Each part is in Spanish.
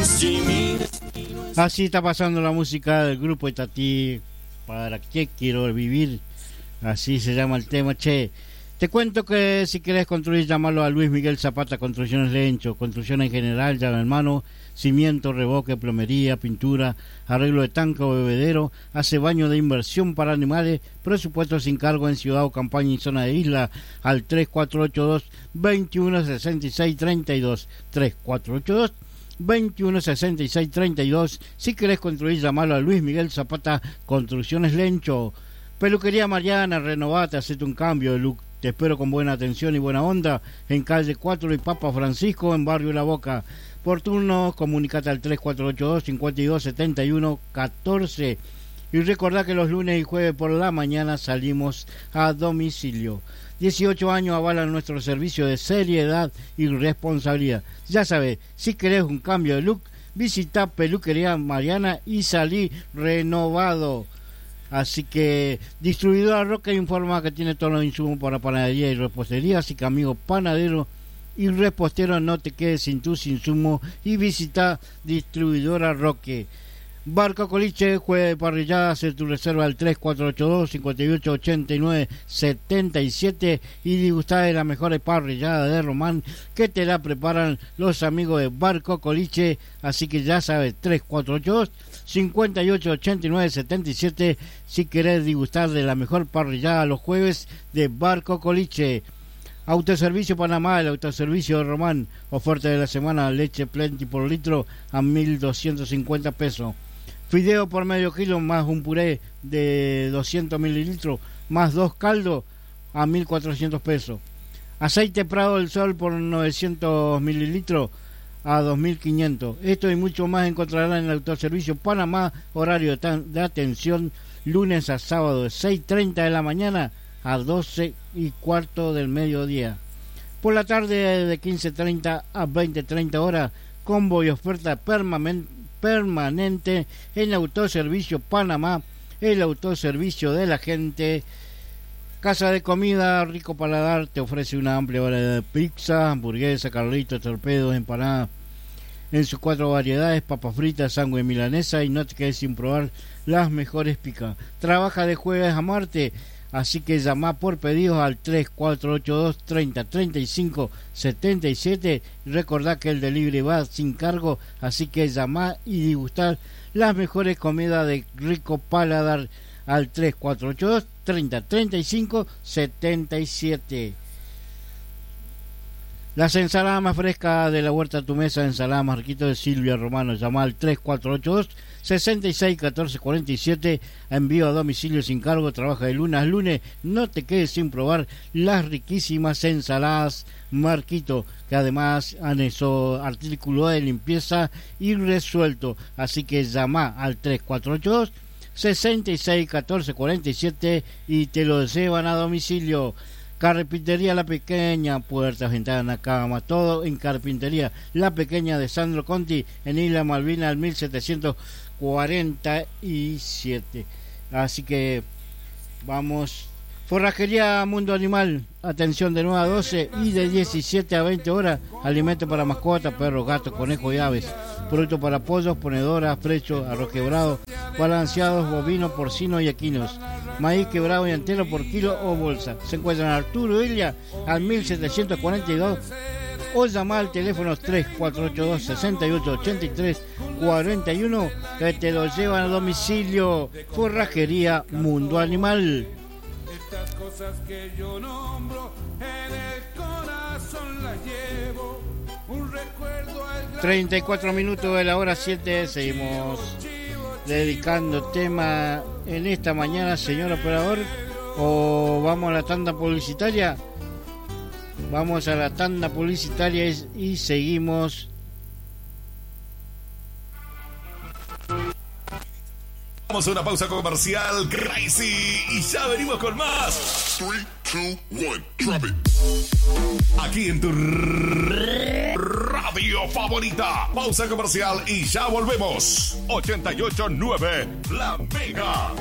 Así está pasando la música del grupo Itatí. ¿Para qué quiero vivir? Así se llama el tema, che. Te cuento que si querés construir, llamalo a Luis Miguel Zapata Construcciones Lencho. Construcción en general, llave en mano, cimiento, revoque, plomería, pintura, arreglo de tanque o bebedero, hace baño de inversión para animales, presupuesto sin cargo en ciudad o campaña y zona de isla al 3482-216632. 3482-216632. Si querés construir, llamalo a Luis Miguel Zapata Construcciones Lencho. Peluquería Mariana, renovate, hacete un cambio de look. Te espero con buena atención y buena onda en calle 4 y Papa Francisco, en barrio La Boca. Por turno, comunicate al 3482-5271-14. Y recordá que los lunes y jueves por la mañana salimos a domicilio. 18 años avalan nuestro servicio de seriedad y responsabilidad. Ya sabes, si querés un cambio de look, visita Peluquería Mariana y salí renovado. Así que Distribuidora Roque informa que tiene todos los insumos para panadería y repostería, así que amigo panadero y repostero, no te quedes sin tus insumos y visita Distribuidora Roque. Barco Coliche, jueves de parrillada, hacer tu reserva al 3482-5889-77 y disfrutar de la mejor parrillada de Román que te la preparan los amigos de Barco Coliche. Así que ya sabes, 3482-5889-77 si querés disgustar de la mejor parrillada los jueves de Barco Coliche. Autoservicio Panamá, el autoservicio de Román, oferta de la semana, leche Plenty por litro a 1.250 pesos. Fideo por medio kilo más un puré de 200 mililitros más 2 caldos a 1.400 pesos. Aceite Prado del Sol por 900 mililitros a 2.500. Esto y mucho más encontrarán en el autoservicio Panamá, horario de atención lunes a sábado de 6:30 de la mañana a 12:15 del mediodía. Por la tarde de 15:30 a 20:30 horas, combo y oferta permanente en Autoservicio Panamá, el autoservicio de la gente. Casa de Comida Rico Paladar te ofrece una amplia variedad de pizza, hamburguesa, carlitos, torpedos, empanadas en sus 4 variedades, papas fritas, sándwich milanesa, y no te quedes sin probar las mejores picas. Trabaja de jueves a martes, así que llama por pedidos al 3482-3035-77. Recordá que el delivery va sin cargo, así que llama y disgustar las mejores comidas de Rico Paladar al 3482-3035-77. Las ensaladas más frescas de la huerta a tu mesa, ensalada Marquito de Silvia Romano. Llama al 3482-661447. Envío a domicilio sin cargo. Trabaja de lunes a lunes. No te quedes sin probar las riquísimas ensaladas Marquito, que además han hecho artículo de limpieza y resuelto. Así que llama al 3482-661447 y te lo llevan a domicilio. Carpintería La Pequeña, puertas, ventanas, cama, todo en Carpintería La Pequeña de Sandro Conti, en Isla Malvina, al 1747. Así que vamos. Forrajería Mundo Animal, atención de 9 a 12 y de 17 a 20 horas. Alimento para mascotas, perros, gatos, conejos y aves. Productos para pollos, ponedoras, frechos, arroz quebrado, balanceados, bovinos, porcinos y equinos. Maíz quebrado y entero por kilo o bolsa. Se encuentra en Arturo Illia al 1742 o llama al teléfono 3482-6883-41 que te lo llevan a domicilio. Forrajería Mundo Animal. Estas cosas que yo nombro en el corazón las llevo, un recuerdo al 34 minutos de la hora 7. Seguimos dedicando tema en esta mañana, señor operador, o vamos a la tanda publicitaria. Vamos a la tanda publicitaria y seguimos. Vamos a una pausa comercial, Crazy, y ya venimos con más. 3, 2, 1, drop it. Aquí en tu radio favorita. Pausa comercial y ya volvemos. 88.9 La Mega.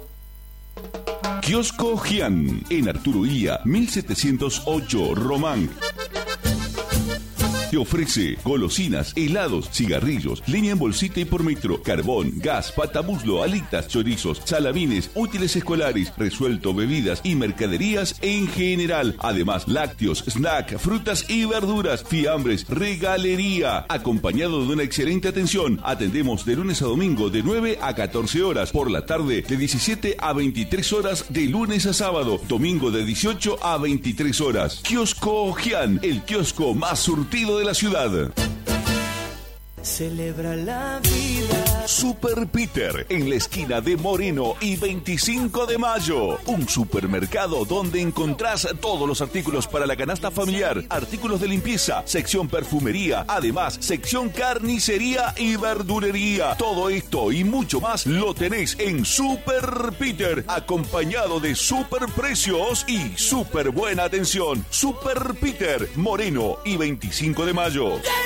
Kiosco Gian, en Arturo Illia, 1708, Román. Te ofrece golosinas, helados, cigarrillos, leña en bolsita y por metro, carbón, gas, patamuslo, alitas, chorizos, salamines, útiles escolares, resuelto, bebidas y mercaderías en general. Además, lácteos, snack, frutas y verduras, fiambres, regalería, acompañado de una excelente atención. Atendemos de lunes a domingo de 9 a 14 horas, por la tarde de 17 a 23 horas de lunes a sábado, domingo de 18 a 23 horas. Kiosco Gian, el kiosco más surtido de la ciudad. Celebra la vida. Super Peter, en la esquina de Moreno y 25 de Mayo. Un supermercado donde encontrás todos los artículos para la canasta familiar, artículos de limpieza, sección perfumería, además sección carnicería y verdulería. Todo esto y mucho más lo tenés en Super Peter, acompañado de super precios y super buena atención. Super Peter, Moreno y 25 de Mayo.